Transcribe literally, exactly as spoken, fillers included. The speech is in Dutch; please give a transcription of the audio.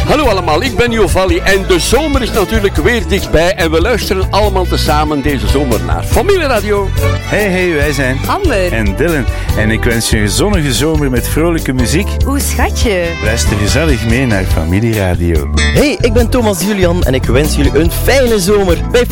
Hallo allemaal, ik ben Jovalli en de zomer is natuurlijk weer dichtbij en we luisteren allemaal tezamen deze zomer naar Familieradio. Hey, hey, wij zijn Amber en Dylan en ik wens je een zonnige zomer met vrolijke muziek. Hoe schatje? Luister gezellig mee naar Familieradio. Hey, ik ben Thomas Julian en ik wens jullie een fijne zomer bij